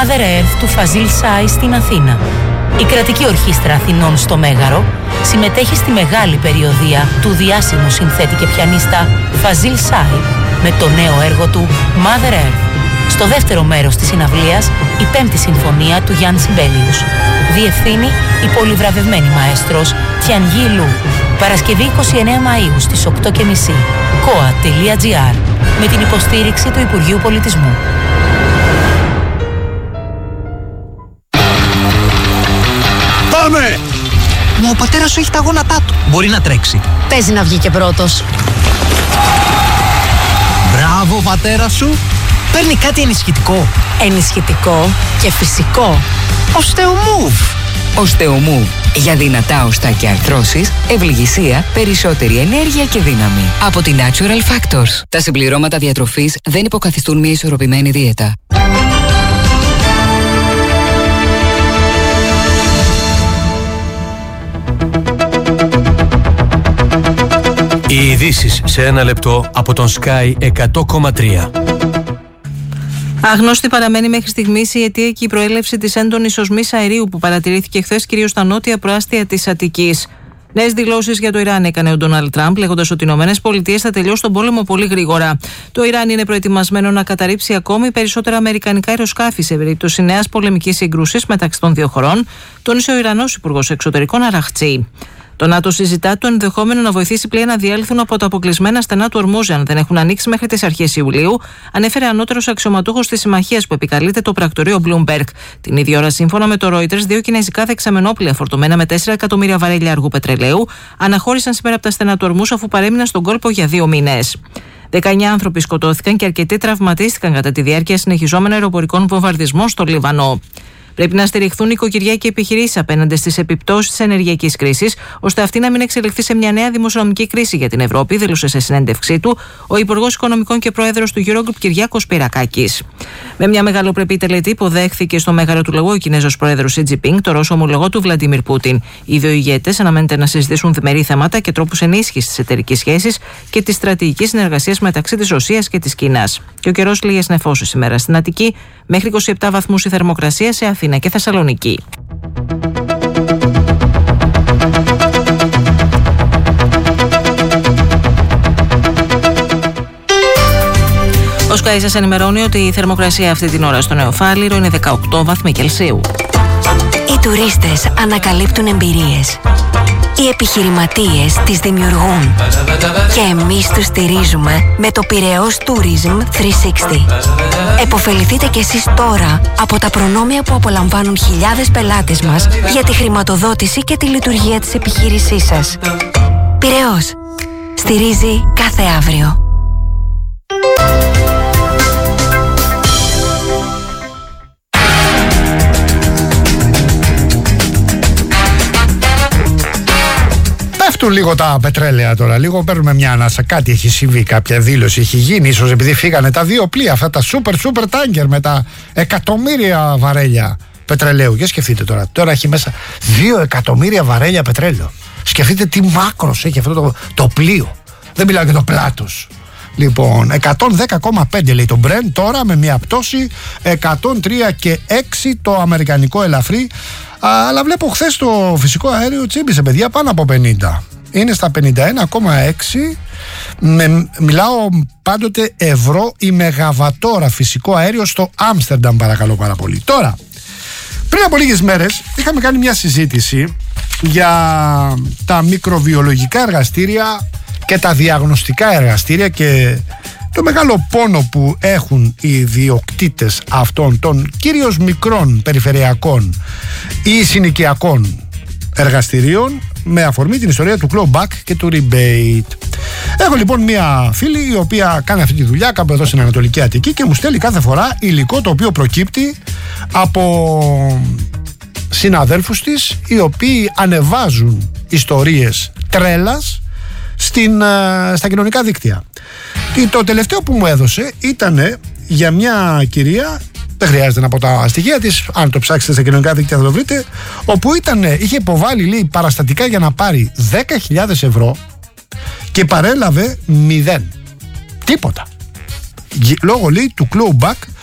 Mother Earth του Φαζίλ Σάι στην Αθήνα. Η κρατική ορχήστρα Αθηνών στο Μέγαρο συμμετέχει στη μεγάλη περιοδεία του διάσημου συνθέτη και πιανίστα Φαζίλ Σάι με το νέο έργο του Mother Earth. Στο δεύτερο μέρος της συναυλίας, η 5η συμφωνία του Γιάννη Σιμπέλιους. Διευθύνει η πολυβραβευμένη μαέστρος Τιανγί Λου. Παρασκευή 29 Μαΐου στις 8:30. koa.gr με την υποστήριξη του Υπουργείου Πολιτισμού. Πάμε! Μα ο πατέρας σου έχει τα γόνατά του. Μπορεί να τρέξει. Παίζει να βγει και πρώτος. Μπράβο, πατέρα σου. Παίρνει κάτι ενισχυτικό. Ενισχυτικό και φυσικό. Osteomove. Osteomove. Για δυνατά οστά και αρθρώσεις, ευληγησία, περισσότερη ενέργεια και δύναμη. Από την Natural Factors. Τα συμπληρώματα διατροφής δεν υποκαθιστούν μια ισορροπημένη δίαιτα. Οι ειδήσεις σε ένα λεπτό από τον Sky 100,3. Αγνώστη παραμένει μέχρι στιγμής η αιτία και η προέλευση της έντονης οσμής αερίου που παρατηρήθηκε χθες κυρίως στα νότια προάστια της Αττικής. Νέες δηλώσεις για το Ιράν έκανε ο Ντόναλντ Τραμπ, λέγοντας ότι οι ΗΠΑ θα τελειώσουν τον πόλεμο πολύ γρήγορα. Το Ιράν είναι προετοιμασμένο να καταρρύψει ακόμη περισσότερα αμερικανικά αεροσκάφη σε περίπτωση νέας πολεμικής σύγκρουσης μεταξύ των δύο χωρών, τόνισε ο Ιρανός Υπουργός Εξωτερικών Αραχτσί. Το ΝΑΤΟ συζητά το ενδεχόμενο να βοηθήσει πλοία να διέλθουν από τα αποκλεισμένα στενά του Ορμούζ αν δεν έχουν ανοίξει μέχρι τις αρχές Ιουλίου, ανέφερε ανώτερος αξιωματούχος της συμμαχίας που επικαλείται το πρακτορείο Bloomberg. Την ίδια ώρα, σύμφωνα με το Reuters, 2 κινέζικα δεξαμενόπλοια φορτωμένα με 4 εκατομμύρια βαρέλια αργού πετρελαίου αναχώρησαν σήμερα από τα στενά του Ορμούζ αφού παρέμειναν στον κόλπο για 2 μήνες. 19 άνθρωποι σκοτώθηκαν και αρκετοί τραυματίστηκαν κατά τη διάρκεια συνεχιζόμενων αεροπορικών βομβαρδισμών στο Λίβανο. Πρέπει να στηριχθούν οι οικογένειες και οι επιχειρήσεις απέναντι στις επιπτώσεις της ενεργειακής κρίσης, ώστε αυτή να μην εξελιχθεί σε μια νέα δημοσιονομική κρίση για την Ευρώπη, δήλωσε σε συνέντευξή του ο Υπουργός Οικονομικών και Πρόεδρος του Eurogroup Κυριάκος Πυρακάκης. Με μια μεγαλοπρεπή τελετή υποδέχθηκε στο μέγαρο του λαού ο Κινέζος Πρόεδρος Σι Τζινπίνγκ, το Ρώσο ομολογό του Βλαντίμιρ Πούτιν. Οι δύο ηγέτες αναμένεται να συζητήσουν διμερεί θέματα και τρόπους ενίσχυσης της εταιρικής σχέσης και της στρατηγικής συνεργασίας μεταξύ της Ρωσίας και της Κίνας. Και ο καιρός λίγες νεφώσεις σήμερα στην Αττική, μέχρι 27 βαθμούς η θερμοκρασία σε Αθήνα και Θεσσαλονίκη. Ο Sky σας ενημερώνει ότι η θερμοκρασία αυτή την ώρα στο Νεοφάλιρο είναι 18 βαθμοί Κελσίου. Οι τουρίστες ανακαλύπτουν εμπειρίες. Οι επιχειρηματίες τις δημιουργούν. Και εμείς τους στηρίζουμε με το Πειραιώς Tourism 360. Εποφεληθείτε κι εσείς τώρα από τα προνόμια που απολαμβάνουν χιλιάδες πελάτες μας για τη χρηματοδότηση και τη λειτουργία της επιχείρησής σας. Πειραιώς. Στηρίζει κάθε αύριο. Πέφτουν λίγο τα πετρέλαια τώρα, λίγο παίρνουμε μια ανάσα. Κάτι έχει συμβεί, κάποια δήλωση έχει γίνει, ίσως επειδή φύγανε τα δύο πλοία, αυτά τα super tanker με τα εκατομμύρια βαρέλια πετρελαίου. Για σκεφτείτε τώρα έχει μέσα 2 εκατομμύρια βαρέλια πετρέλαιο. Σκεφτείτε τι μάκρος έχει αυτό το πλοίο. Δεν μιλάω για το πλάτος. Λοιπόν, 110,5 λέει το Brent τώρα με μια πτώση, 103,6 το αμερικανικό ελαφρύ. Αλλά βλέπω χθες το φυσικό αέριο τσίμπησε, παιδιά, πάνω από 50. Είναι στα 51,6. Μιλάω πάντοτε ευρώ η μεγαβατόρα φυσικό αέριο στο Άμστερνταμ, παρακαλώ πάρα πολύ. Τώρα, πριν από λίγες μέρες είχαμε κάνει μια συζήτηση για τα μικροβιολογικά εργαστήρια και τα διαγνωστικά εργαστήρια και το μεγάλο πόνο που έχουν οι ιδιοκτήτες αυτών των κυρίως μικρών περιφερειακών ή συνοικιακών εργαστηρίων με αφορμή την ιστορία του clawback και του rebate. Έχω λοιπόν μια φίλη η οποία κάνει αυτή τη δουλειά κάπου εδώ στην Ανατολική Αττική και μου στέλνει κάθε φορά υλικό το οποίο προκύπτει από συναδέλφους της οι οποίοι ανεβάζουν ιστορίες τρέλας στα κοινωνικά δίκτυα. Το τελευταίο που μου έδωσε ήταν για μια κυρία, δεν χρειάζεται να πω τα στοιχεία της, αν το ψάξετε στα κοινωνικά δίκτυα θα το βρείτε, όπου είχε υποβάλει, λέει, παραστατικά για να πάρει 10.000 ευρώ και παρέλαβε 0. Τίποτα. Λόγω, λέει, του clawback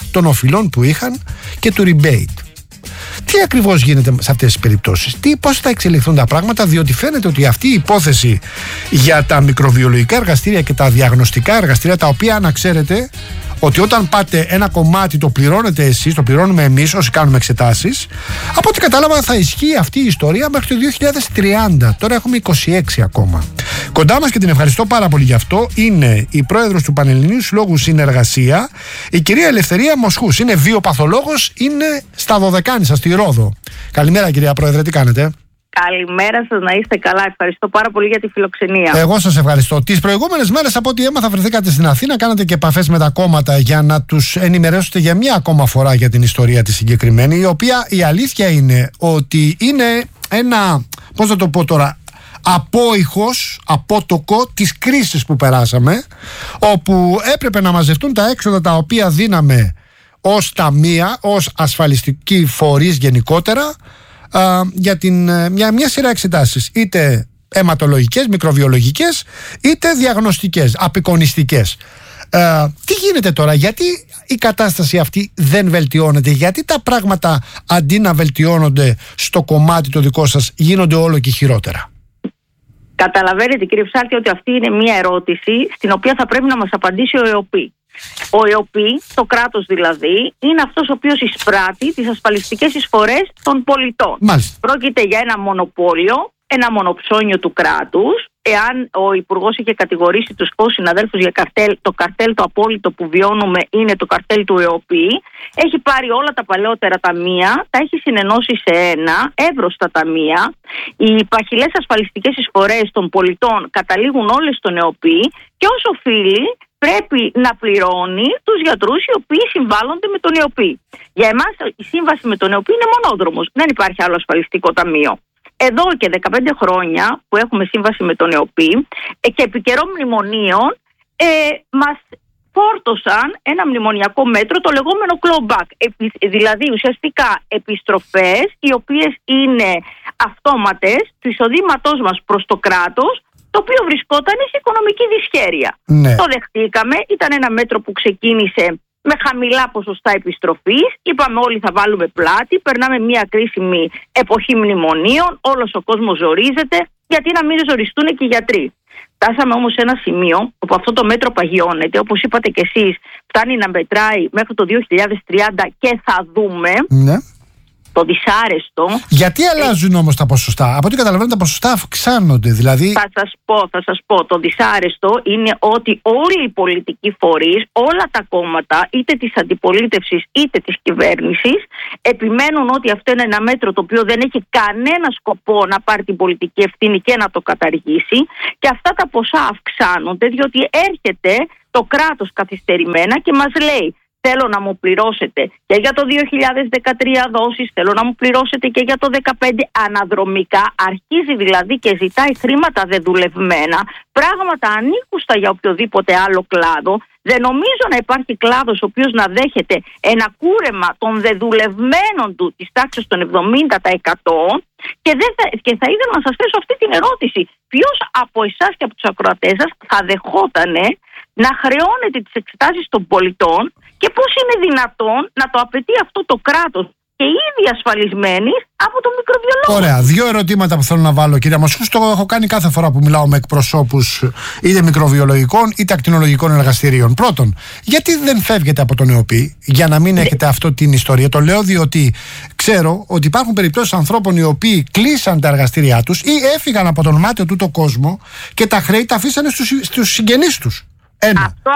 των οφειλών που είχαν και του rebate. Τι ακριβώς γίνεται σε αυτές τις περιπτώσεις, πώς θα εξελιχθούν τα πράγματα, διότι φαίνεται ότι αυτή η υπόθεση για τα μικροβιολογικά εργαστήρια και τα διαγνωστικά εργαστήρια, τα οποία να ξέρετε ότι όταν πάτε ένα κομμάτι το πληρώνετε εσείς, το πληρώνουμε εμείς όσοι κάνουμε εξετάσεις, από ό,τι κατάλαβα θα ισχύει αυτή η ιστορία μέχρι το 2030. Τώρα έχουμε 26 ακόμα. Κοντά μας, και την ευχαριστώ πάρα πολύ γι' αυτό, είναι η πρόεδρος του Πανελληνίου Συλλόγου Συνεργασία, η κυρία Ελευθερία Μοσχούς. Είναι βιοπαθολόγος, είναι στα Δωδεκάνησα, στη Ρόδο. Καλημέρα κυρία Πρόεδρε, τι κάνετε? Καλημέρα σας, να είστε καλά. Ευχαριστώ πάρα πολύ για τη φιλοξενία. Εγώ σας ευχαριστώ. Τις προηγούμενες μέρες, από ό,τι έμαθα, βρεθήκατε στην Αθήνα, κάνατε και επαφές με τα κόμματα για να τους ενημερώσετε για μια ακόμα φορά για την ιστορία τη συγκεκριμένη, η οποία η αλήθεια είναι ότι είναι ένα, πώς θα το πω τώρα, απότοκο της κρίσης που περάσαμε, όπου έπρεπε να μαζευτούν τα έξοδα τα οποία δίναμε ως ταμεία, ως ασφαλιστικοί φορείς γενικότερα, για μια σειρά εξετάσεις, είτε αιματολογικές, μικροβιολογικές, είτε διαγνωστικές, απεικονιστικές. Τι γίνεται τώρα, γιατί η κατάσταση αυτή δεν βελτιώνεται, γιατί τα πράγματα αντί να βελτιώνονται στο κομμάτι το δικό σας γίνονται όλο και χειρότερα? Καταλαβαίνετε κύριε Ψάρτη ότι αυτή είναι μια ερώτηση στην οποία θα πρέπει να μας απαντήσει ο ΕΟΠΗ. Ο ΕΟΠΗ, το κράτος δηλαδή, είναι αυτός ο οποίος εισπράττει τις ασφαλιστικές εισφορές των πολιτών. Μάλιστα. Πρόκειται για ένα μονοπόλιο, ένα μονοψώνιο του κράτους. Εάν ο Υπουργός είχε κατηγορήσει τους συναδέλφους για καρτέλ, το καρτέλ το απόλυτο που βιώνουμε είναι το καρτέλ του ΕΟΠΗ. Έχει πάρει όλα τα παλαιότερα ταμεία, τα έχει συνενώσει σε ένα, εύρωστα ταμεία. Οι παχυλές ασφαλιστικές εισφορές των πολιτών καταλήγουν όλες στον ΕΟΠΗ και ως οφείλει πρέπει να πληρώνει τους γιατρούς οι οποίοι συμβάλλονται με τον ΕΟΠΗ. Για εμάς η σύμβαση με τον ΕΟΠΗ είναι μονόδρομος. Δεν υπάρχει άλλο ασφαλιστικό ταμείο. Εδώ και 15 χρόνια που έχουμε σύμβαση με τον ΕΟΠΗ και επί καιρό μνημονίων μας φόρτωσαν ένα μνημονιακό μέτρο, το λεγόμενο clawback. Δηλαδή ουσιαστικά επιστροφές οι οποίες είναι αυτόματες του εισοδήματός μας προς το κράτος, το οποίο βρισκόταν σε οικονομική δυσχέρεια. Ναι. Το δεχτήκαμε, ήταν ένα μέτρο που ξεκίνησε με χαμηλά ποσοστά επιστροφής. Είπαμε όλοι θα βάλουμε πλάτη, περνάμε μια κρίσιμη εποχή μνημονίων, όλος ο κόσμος ζορίζεται, γιατί να μην ζοριστούν και οι γιατροί. Φτάσαμε όμως σε ένα σημείο όπου αυτό το μέτρο παγιώνεται, όπως είπατε και εσείς, φτάνει να μετράει μέχρι το 2030 και θα δούμε. Ναι. Το δυσάρεστο. Γιατί αλλάζουν όμως τα ποσοστά? Από ό,τι καταλαβαίνω τα ποσοστά αυξάνονται, δηλαδή. Θα σας πω. Το δυσάρεστο είναι ότι όλοι οι πολιτικοί φορείς, όλα τα κόμματα, είτε της αντιπολίτευσης είτε της κυβέρνησης, επιμένουν ότι αυτό είναι ένα μέτρο το οποίο δεν έχει κανένα σκοπό να πάρει την πολιτική ευθύνη και να το καταργήσει, και αυτά τα ποσά αυξάνονται διότι έρχεται το κράτος καθυστερημένα και μας λέει: θέλω να μου πληρώσετε και για το 2013 δόσεις, θέλω να μου πληρώσετε και για το 2015 αναδρομικά. Αρχίζει δηλαδή και ζητάει χρήματα δεδουλευμένα, πράγματα ανήκουστα για οποιοδήποτε άλλο κλάδο. Δεν νομίζω να υπάρχει κλάδος ο οποίος να δέχεται ένα κούρεμα των δεδουλευμένων του της τάξης των 70%. Και θα ήθελα να σας θέσω αυτή την ερώτηση. Ποιος από εσάς και από τους ακροατές σας θα δεχότανε να χρεώνετε τις εξετάσεις των πολιτών, και πώς είναι δυνατόν να το απαιτεί αυτό το κράτος και ήδη ασφαλισμένοι από τον μικροβιολόγο? Ωραία. Δύο ερωτήματα που θέλω να βάλω, κυρία Μοσχούς. Το έχω κάνει κάθε φορά που μιλάω με εκπροσώπους είτε μικροβιολογικών είτε ακτινολογικών εργαστηρίων. Πρώτον, γιατί δεν φεύγετε από τον ΕΟΠΗ για να μην έχετε αυτή την ιστορία? Το λέω διότι ξέρω ότι υπάρχουν περιπτώσεις ανθρώπων οι οποίοι κλείσαν τα εργαστήριά τους ή έφυγαν από τον μάτιο του το κόσμο και τα χρέη τα αφήσανε στους συγγενείς τους. Αυτό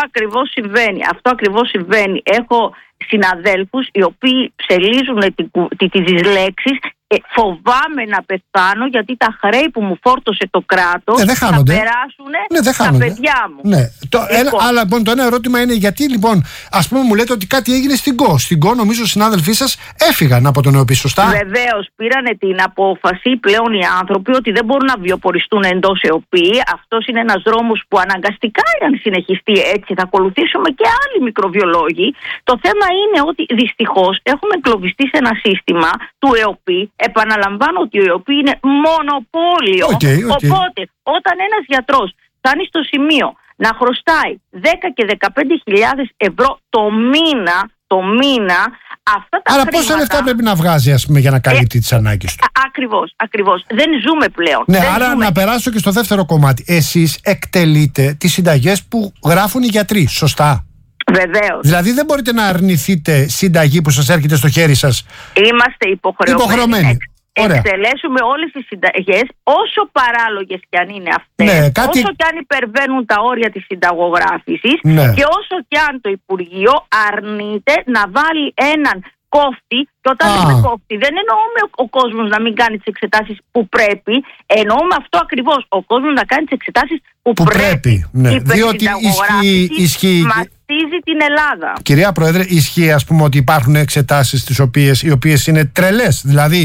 ακριβώς συμβαίνει. Έχω συναδέλφους οι οποίοι ψελίζουν τις λέξεις φοβάμαι να πεθάνω γιατί τα χρέη που μου φόρτωσε το κράτος θα περάσουν στα παιδιά μου. Ναι. Αλλά λοιπόν το ένα ερώτημα είναι γιατί λοιπόν ας πούμε μου λέτε ότι κάτι έγινε στην ΚΟ. Στην ΚΟ νομίζω οι συνάδελφοί σας έφυγαν από τον ΕΟΠΗ, σωστά? Βεβαίως, πήρανε την απόφαση πλέον οι άνθρωποι ότι δεν μπορούν να βιοποριστούν εντός ΕΟΠΗ. Αυτός είναι ένας δρόμος που αναγκαστικά, αν συνεχιστεί έτσι, θα ακολουθήσουμε και άλλοι μικροβιολόγοι. Το θέμα είναι ότι δυστυχώς έχουμε εγκλωβιστεί σε ένα σύστημα του ΕΟΠΗ. Επαναλαμβάνω ότι ο ΕΟΠΗ είναι μονοπόλιο. Οπότε, όταν ένας γιατρός φτάνει στο σημείο να χρωστάει 10 και 15.000 ευρώ το μήνα, το μήνα. Αυτά τα Άρα χρήματα... πόσα λεφτά πρέπει να βγάζει, ας πούμε, για να καλύπτει τις ανάγκες του? Ακριβώς. Δεν ζούμε πλέον. Ναι, άρα να περάσω και στο δεύτερο κομμάτι. Εσείς εκτελείτε τις συνταγές που γράφουν οι γιατροί, σωστά? Βεβαίως. Δηλαδή δεν μπορείτε να αρνηθείτε συνταγή που σας έρχεται στο χέρι σας. Είμαστε υποχρεωμένοι. Ωραία. Εξελέσσουμε όλες τις συνταγές, όσο παράλογες κι αν είναι αυτές, ναι, όσο κι αν υπερβαίνουν τα όρια της συνταγογράφησης, ναι, και όσο κι αν το Υπουργείο αρνείται να βάλει έναν κόφτη. Και όταν λέμε κόφτη, δεν εννοούμε ο κόσμος να μην κάνει τις εξετάσεις που πρέπει, εννοούμε αυτό ακριβώς, ο κόσμος να κάνει τις εξετάσεις που πρέπει. Ναι. Διότι ισχύει. Μαστίζει την Ελλάδα. Κυρία Πρόεδρε, ισχύει, ας πούμε, ότι υπάρχουν εξετάσεις οι οποίες είναι τρελές, δηλαδή.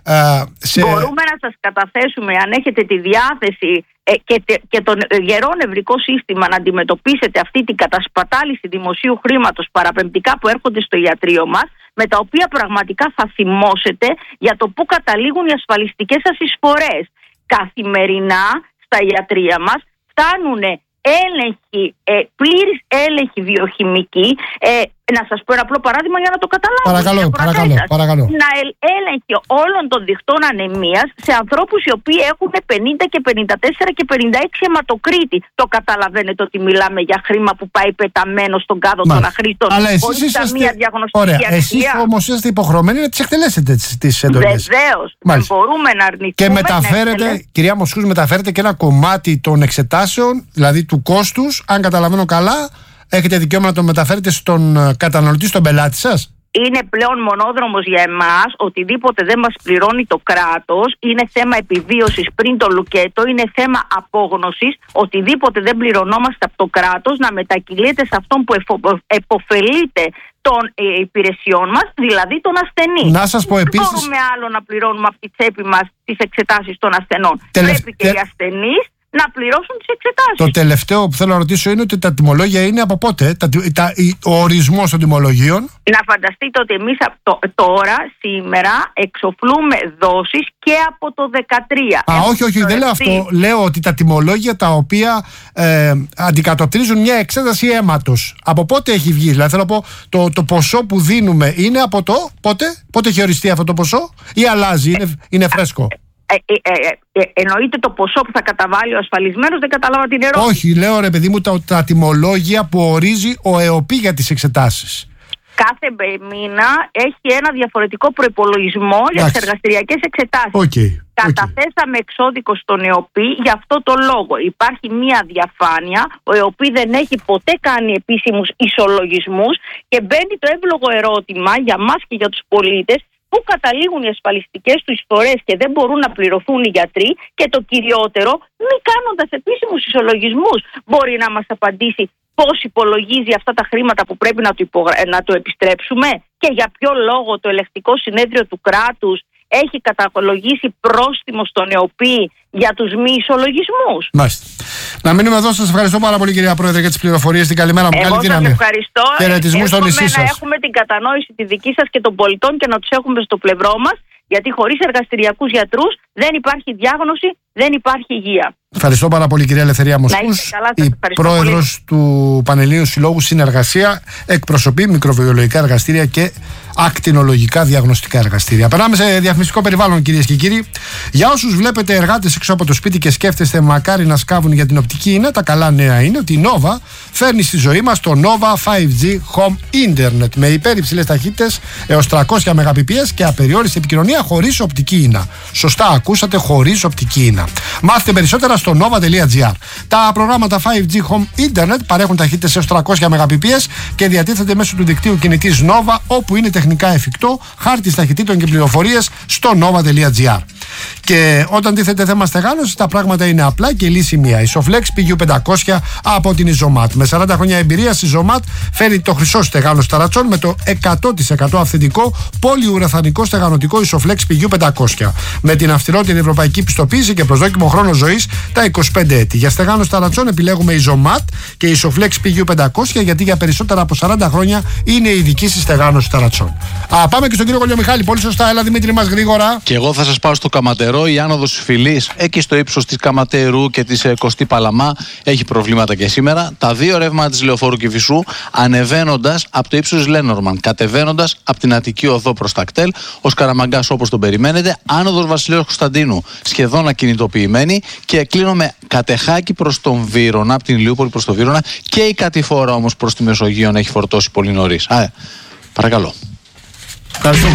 Μπορούμε να σας καταθέσουμε, αν έχετε τη διάθεση και το γερό νευρικό σύστημα, να αντιμετωπίσετε αυτή την κατασπατάληση δημοσίου χρήματος παραπεμπτικά που έρχονται στο ιατρείο μας, με τα οποία πραγματικά θα θυμώσετε για το πού καταλήγουν οι ασφαλιστικές σας εισφορές. Καθημερινά στα ιατρεία μας φτάνουν έλεγχοι, πλήρης έλεγχοι βιοχημικοί. Να σας πω ένα απλό παράδειγμα για να το καταλάβετε. Παρακαλώ. Να έλεγχοι όλων των δικτών ανεμίας σε ανθρώπους οι οποίοι έχουν 50 και 54 και 56 αιματοκρίτη. Το καταλαβαίνετε ότι μιλάμε για χρήμα που πάει πεταμένο στον κάδο των αχρήστων, χωρίς καμία διαγνωστική αξία. Εσείς όμως είστε υποχρεωμένοι να τις εκτελέσετε τις εντολές. Βεβαίως. Δεν μπορούμε να αρνηθούμε. Και μεταφέρετε, κυρία Μοσχούς, μεταφέρετε και ένα κομμάτι των εξετάσεων, δηλαδή του κόστους, αν καταλαβαίνω καλά. Έχετε δικαίωμα να το μεταφέρετε στον καταναλωτή, στον πελάτη σας. Είναι πλέον μονόδρομος για εμάς. Οτιδήποτε δεν μας πληρώνει το κράτος είναι θέμα επιβίωσης πριν το λουκέτο, είναι θέμα απόγνωσης. Οτιδήποτε δεν πληρωνόμαστε από το κράτος να μετακυλείται σε αυτόν που επωφελείται των υπηρεσιών μας, δηλαδή τον ασθενή. Να σας πω επίσης. Δεν μπορούμε άλλο να πληρώνουμε από τη τσέπη μας τις εξετάσεις των ασθενών. Πρέπει και οι ασθενείς να πληρώσουν τις εξετάσεις. Το τελευταίο που θέλω να ρωτήσω είναι ότι τα τιμολόγια είναι από πότε, ο ορισμός των τιμολογίων. Να φανταστείτε ότι εμείς τώρα, σήμερα, εξοφλούμε δόσεις και από το 2013. Όχι, δεν λέω αυτό. Λέω ότι τα τιμολόγια τα οποία αντικατοπτρίζουν μια εξέταση αίματος. Από πότε έχει βγει? Δηλαδή θέλω να πω, το ποσό που δίνουμε είναι από το πότε έχει οριστεί αυτό το ποσό, ή αλλάζει, είναι φρέσκο? Εννοείται το ποσό που θα καταβάλει ο ασφαλισμένος? Δεν κατάλαβα την ερώτηση. Όχι, λέω ρε παιδί μου τα τιμολόγια που ορίζει ο ΕΟΠΗ για τις εξετάσεις. Κάθε μήνα έχει ένα διαφορετικό προϋπολογισμό για τις εργαστηριακές εξετάσεις. Καταθέσαμε εξώδικο στον ΕΟΠΗ για αυτό το λόγο. Υπάρχει μία διαφάνεια. Ο ΕΟΠΗ δεν έχει ποτέ κάνει επίσημους ισολογισμούς και μπαίνει το εύλογο ερώτημα για μας και για τους πολίτες: πού καταλήγουν οι ασφαλιστικές του εισφορές και δεν μπορούν να πληρωθούν οι γιατροί? Και το κυριότερο, μη κάνοντας επίσημους ισολογισμούς, μπορεί να μας απαντήσει πώς υπολογίζει αυτά τα χρήματα που πρέπει να του επιστρέψουμε και για ποιο λόγο το ελεγκτικό συνέδριο του κράτους έχει καταλογίσει πρόστιμο στον ΕΟΠΗ για τους μη ισολογισμούς. Μάλιστα. Να μείνουμε εδώ. Σας ευχαριστώ πάρα πολύ, κυρία Πρόεδρε, για τις πληροφορίες. Την καλημέρα μου. Καλή δύναμη. Σας ευχαριστώ. Χαιρετισμούς στο νησί σας. Να έχουμε την κατανόηση τη δική σας και των πολιτών και να τους έχουμε στο πλευρό μας, γιατί χωρίς εργαστηριακούς γιατρούς δεν υπάρχει διάγνωση, δεν υπάρχει υγεία. Ευχαριστώ πάρα πολύ, κυρία Ελευθερία Μοσχούς, η πρόεδρος του Πανελλήνιου Συλλόγου Συνεργασία, εκπροσωπεί μικροβιολογικά εργαστήρια και ακτινολογικά διαγνωστικά εργαστήρια. Περνάμε σε διαφημιστικό περιβάλλον, κυρίες και κύριοι. Για όσους βλέπετε εργάτες έξω από το σπίτι και σκέφτεστε μακάρι να σκάβουν για την οπτική ίνα, τα καλά νέα είναι ότι η Nova φέρνει στη ζωή μας το Nova 5G Home Internet με υπέρυψηλες ταχύτητες έως 300 Mbps και απεριόριστη επικοινωνία χωρίς οπτική ίνα. Σωστά ακούσατε, χωρίς οπτική ίνα. Μάθετε περισσότερα στο nova.gr. Τα προγράμματα 5G Home Internet παρέχουν ταχύτητες έως 300 Mbps και διατίθεται μέσω του δικτύου κινητής Nova, όπου είναι τεχνικά εφικτό, χάρτης ταχυτήτων και πληροφορίες στο nova.gr. Και όταν τίθεται θέμα στεγάνωσης, τα πράγματα είναι απλά και η λύση μία. Η Soflex PU500 από την Isomat. Με 40 χρόνια εμπειρία, η Isomat φέρει το χρυσό στεγάνο ταρατσών με το 100% αυθεντικό πολυουραθανικό στεγανοτικό Isoflex PU500. Με την αυστηρότερη ευρωπαϊκή πιστοποίηση και προσδόκιμο χρόνο ζωής τα 25 έτη. Για στεγάνο ταρατσών επιλέγουμε Isomat και Isoflex PU500, γιατί για περισσότερα από 40 χρόνια είναι η δική σας στεγάνωση ταρατσών. Πάμε και στον κύριο Κολιομιχάλη. Πολύ σωστά, έλα Δημήτρη μας γρήγορα. Και εγώ θα σας πάω στο Καματερό, η άνοδος της Φυλής, εκεί στο ύψος της Καματερού και της Κωστή Παλαμά, έχει προβλήματα και σήμερα. Τα δύο ρεύματα της Λεωφόρου Κηφισού, ανεβαίνοντας από το ύψος της Λένορμαν, κατεβαίνοντας από την Αττική Οδό προς τα κτέλ, ο Σκαραμαγκάς όπως τον περιμένετε, άνοδος Βασιλέως Κωνσταντίνου σχεδόν ακινητοποιημένη και κλείνουμε Κατεχάκη προς τον Βύρωνα, από την Ηλιούπολη προς τον Βύρωνα, και η κατηφόρα όμως προς τη Μεσογείο έχει φορτώσει πολύ νωρίς. Παρακαλώ. Ευχαριστούμε.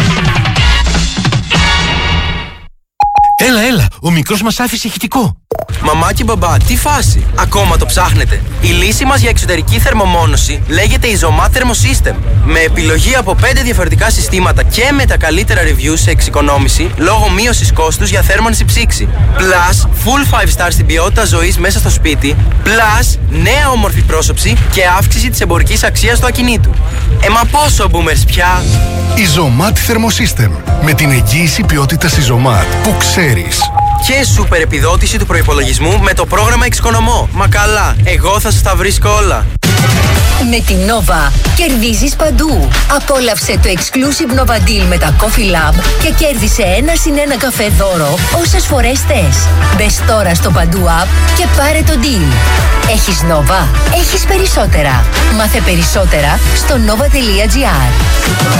Έλα, ο μικρός μας άφησε ηχητικό. Μαμά και μπαμπά, τι φάση, ακόμα το ψάχνετε? Η λύση μας για εξωτερική θερμομόνωση λέγεται Isomat Thermosystem. Με επιλογή από 5 διαφορετικά συστήματα και με τα καλύτερα reviews σε εξοικονόμηση λόγω μείωσης κόστους για θέρμανση ψήξη. Plus, full 5 star στην ποιότητα ζωής μέσα στο σπίτι. Plus, νέα όμορφη πρόσωψη και αύξηση της εμπορικής αξίας του ακινήτου. Μα πόσο boomers πια? Isomat Thermosystem. Με την εγγύηση ποιότητας Isomat που ξέρεις. Και σούπερ επιδότηση του προϋπολογισμού με το πρόγραμμα Εξοικονομώ. Μα καλά, εγώ θα σας τα βρίσκω όλα. Με την Nova κερδίζεις παντού. Απόλαυσε το exclusive Nova Deal με τα Coffee Lab και κέρδισε 1+1 καφέ δώρο όσες φορές θες. Μπες τώρα στο Παντού App και πάρε το deal. Έχεις Nova, έχεις περισσότερα. Μάθε περισσότερα στο nova.gr.